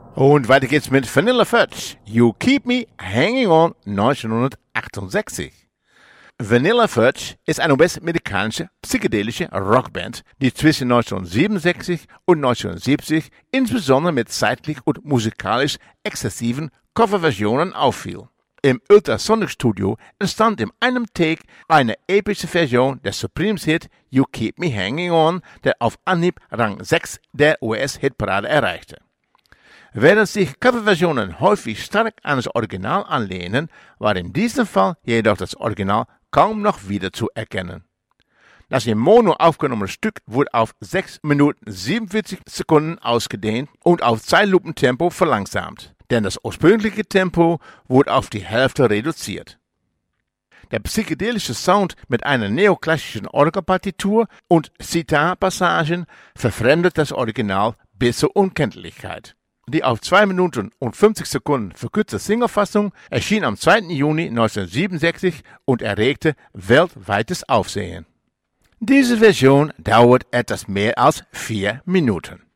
Und weiter geht's mit Vanilla Fudge, You Keep Me Hanging On 1968. Vanilla Fudge ist eine US-amerikanische psychedelische Rockband, die zwischen 1967 und 1970 insbesondere mit zeitlich und musikalisch exzessiven Coverversionen auffiel. Im Ultrasonic Studio entstand in einem Take eine epische Version des Supremes-Hit You Keep Me Hanging On, der auf Anhieb Rang 6 der US-Hitparade erreichte. Während sich Coverversionen häufig stark an das Original anlehnen, war in diesem Fall jedoch das Original kaum noch wiederzuerkennen. Das in Mono aufgenommene Stück wurde auf 6 Minuten 47 Sekunden ausgedehnt und auf Zeitlupentempo verlangsamt, denn das ursprüngliche Tempo wurde auf die Hälfte reduziert. Der psychedelische Sound mit einer neoklassischen Orgelpartitur und Sitar-Passagen verfremdet das Original bis zur Unkenntlichkeit. Die auf 2 Minuten und 50 Sekunden verkürzte Singlefassung erschien am 2. Juni 1967 und erregte weltweites Aufsehen. Diese Version dauert etwas mehr als 4 Minuten.